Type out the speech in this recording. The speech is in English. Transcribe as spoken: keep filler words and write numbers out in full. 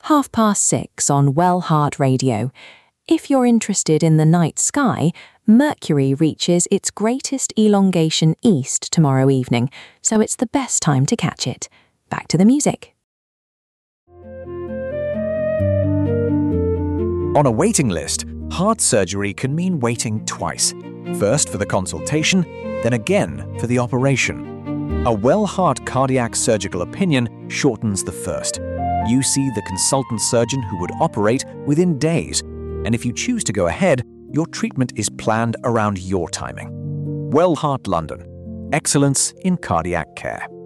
half past six on Well Heart Radio. If you're interested in the night sky, Mercury reaches its greatest elongation east tomorrow evening, so it's the best time to catch it. Back to the music. On a waiting list, heart surgery can mean waiting twice. First for the consultation, then again for the operation. A Well Heart cardiac surgical opinion shortens the first. You see the consultant surgeon who would operate within days, and if you choose to go ahead, your treatment is planned around your timing. Well Heart London. Excellence in cardiac care.